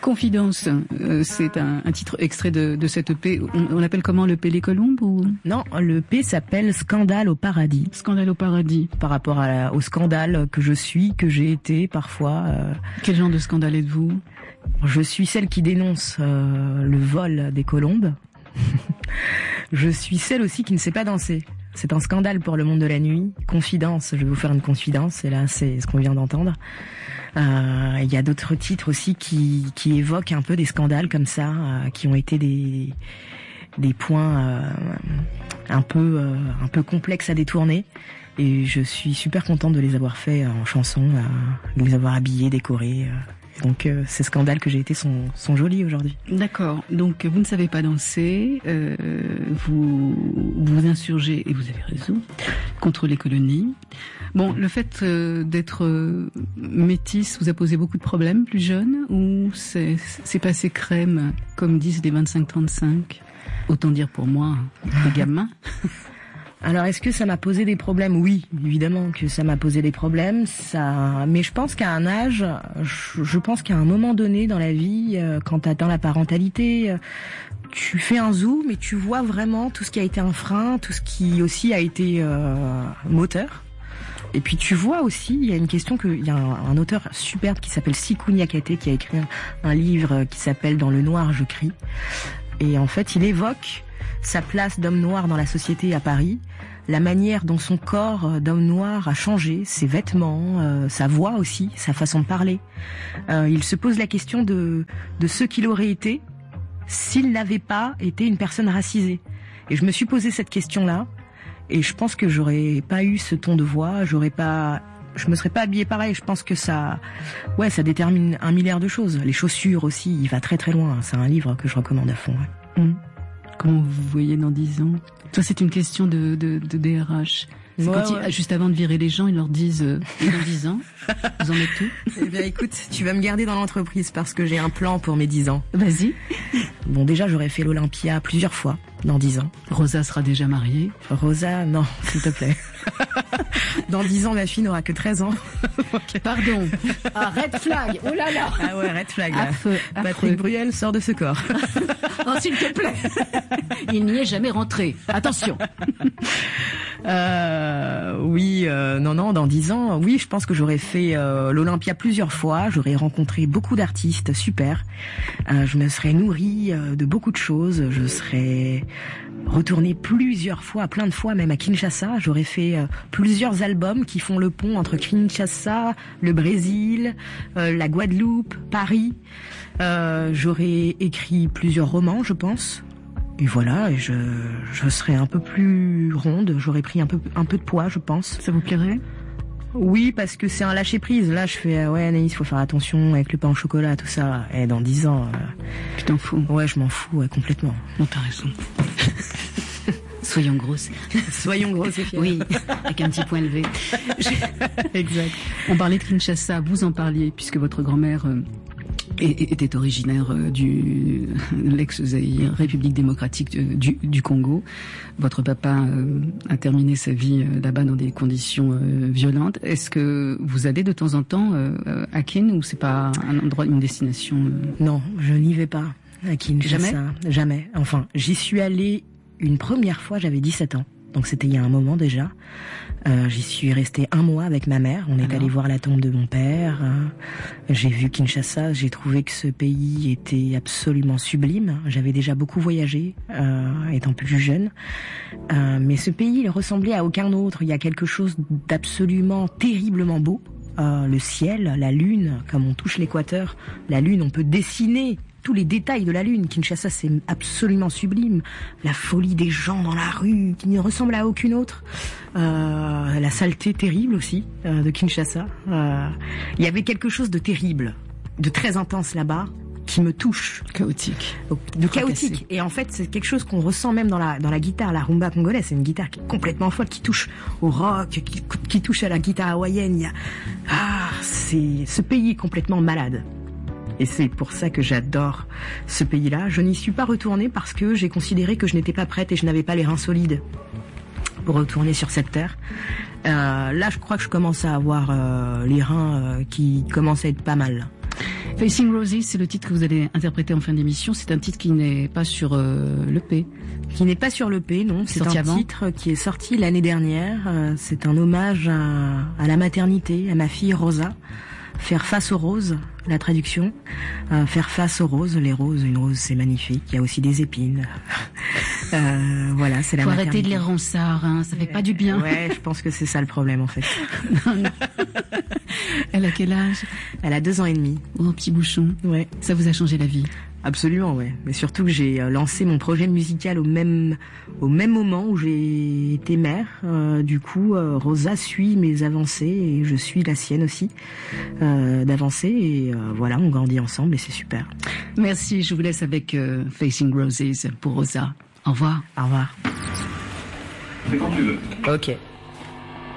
Confidence, c'est un titre extrait de cette EP. On l'appelle comment, l'EP Les Colombes ou... Non, l'EP s'appelle Scandale au paradis. Scandale au paradis. Par rapport au scandale que je suis, que j'ai été parfois. Quel genre de scandale êtes-vous ? Je suis celle qui dénonce le vol des colombes. Je suis celle aussi qui ne sait pas danser. C'est un scandale pour le monde de la nuit. Confidence, je vais vous faire une confidence, et là c'est ce qu'on vient d'entendre. Il y a d'autres titres aussi qui évoquent un peu des scandales comme ça, qui ont été des points un peu complexes à détourner. Et je suis super contente de les avoir faits en chanson, de les avoir habillés, décorés. Donc ces scandales que j'ai été sont jolis aujourd'hui. D'accord. Donc vous ne savez pas danser, vous insurgez, et vous avez raison, contre les colonies. Bon, le fait d'être métisse vous a posé beaucoup de problèmes plus jeune, ou c'est passé crème, comme disent les 25-35 ? Autant dire pour moi, les gamins. Alors, est-ce que ça m'a posé des problèmes ? Oui, évidemment que ça m'a posé des problèmes. Mais je pense qu'à un âge, je pense qu'à un moment donné dans la vie, quand tu atteins la parentalité, tu fais un zoom et tu vois vraiment tout ce qui a été un frein, tout ce qui aussi a été moteur. Et puis tu vois aussi, il y a une question il y a un auteur superbe qui s'appelle Sikou Niakate qui a écrit un livre qui s'appelle Dans le noir je crie. Et en fait, il évoque sa place d'homme noir dans la société à Paris, la manière dont son corps d'homme noir a changé, ses vêtements, sa voix aussi, sa façon de parler. Il se pose la question de ce qu'il aurait été s'il n'avait pas été une personne racisée. Et je me suis posé cette question-là, et je pense que j'aurais pas eu ce ton de voix, je me serais pas habillée pareil. Je pense que ça détermine 1 milliard de choses. Les chaussures aussi, il va très très loin. C'est un livre que je recommande à fond. Ouais. Comment vous voyez dans 10 ans ? Ça, c'est une question de DRH. C'est quand juste avant de virer les gens, ils leur disent et dans 10 ans, vous en êtes tout ? Eh bien, écoute, tu vas me garder dans l'entreprise parce que j'ai un plan pour mes 10 ans. Vas-y. Bon, déjà, j'aurais fait l'Olympia plusieurs fois dans 10 ans. Rosa sera déjà mariée ? Rosa, non, s'il te plaît. Dans 10 ans, ma fille n'aura que 13 ans. Okay. Pardon. Ah, red flag. Oh là là. Ah ouais, red flag. Affreux. Patrick Bruel sort de ce corps. Oh, s'il te plaît. Il n'y est jamais rentré. Attention. Non, dans 10 ans, oui, je pense que j'aurais fait l'Olympia plusieurs fois, j'aurais rencontré beaucoup d'artistes super, je me serais nourrie de beaucoup de choses, je serais retournée plusieurs fois, plein de fois même à Kinshasa, j'aurais fait plusieurs albums qui font le pont entre Kinshasa, le Brésil, la Guadeloupe, Paris, j'aurais écrit plusieurs romans, je pense. Et voilà, et je serais un peu plus ronde, j'aurais pris un peu de poids, je pense. Ça vous plairait ? Oui, parce que c'est un lâcher-prise. Là, je fais, ouais, Anaïs, faut faire attention avec le pain au chocolat, tout ça. Et dans 10 ans... Tu t'en fous ? Ouais, je m'en fous, ouais, complètement. Non, t'as raison. Soyons grosses. Soyons grosses et fières. Oui, avec un petit point levé. Exact. On parlait de Kinshasa, vous en parliez, puisque votre grand-mère... était originaire du l'ex-Zaïre, République démocratique du Congo. Votre papa a terminé sa vie là-bas dans des conditions violentes. Est-ce que vous allez de temps en temps à Kin, ou c'est pas un endroit, une destination Non, je n'y vais pas à Kinshasa. Jamais. Enfin, j'y suis allée une première fois, j'avais 17 ans. Donc c'était il y a un moment déjà. J'y suis restée 1 mois avec ma mère. On est allé voir la tombe de mon père. J'ai vu Kinshasa. J'ai trouvé que ce pays était absolument sublime. J'avais déjà beaucoup voyagé, étant plus jeune. Mais ce pays, il ressemblait à aucun autre. Il y a quelque chose d'absolument terriblement beau. Le ciel, la lune, comme on touche l'équateur, la lune, on peut dessiner tous les détails de la lune. Kinshasa, c'est absolument sublime. La folie des gens dans la rue, qui ne ressemble à aucune autre. La saleté terrible aussi de Kinshasa. Il y avait quelque chose de terrible, de très intense là-bas, qui me touche. Chaotique. De chaotique. Et en fait, c'est quelque chose qu'on ressent même dans la guitare, la rumba congolaise. C'est une guitare qui est complètement folle, qui touche au rock, qui touche à la guitare hawaïenne. Ce pays est complètement malade. Et c'est pour ça que j'adore ce pays-là. Je n'y suis pas retournée parce que j'ai considéré que je n'étais pas prête et je n'avais pas les reins solides pour retourner sur cette terre. Là, je crois que je commence à avoir les reins qui commencent à être pas mal. Facing Roses, c'est le titre que vous allez interpréter en fin d'émission. C'est un titre qui n'est pas sur l'EP. Qui n'est pas sur l'EP, non. C'est un titre qui est sorti l'année dernière. C'est un hommage à la maternité, à ma fille Rosa. Faire face aux roses, la traduction. Faire face aux roses, les roses, une rose c'est magnifique. Il y a aussi des épines. Voilà, c'est la maternité. Faut arrêter de les ronsard, hein, ça fait pas du bien. Ouais, je pense que c'est ça le problème en fait. Non. Elle a quel âge? Elle a 2 ans et demi. Oh, petit bouchon. Ouais. Ça vous a changé la vie? Absolument, ouais. Mais surtout que j'ai lancé mon projet musical au même moment où j'ai été mère. Du coup, Rosa suit mes avancées et je suis la sienne aussi d'avancer. Et voilà, on grandit ensemble et c'est super. Merci, je vous laisse avec Facing Roses pour Rosa. Au revoir. Au revoir. C'est quand tu veux. Ok.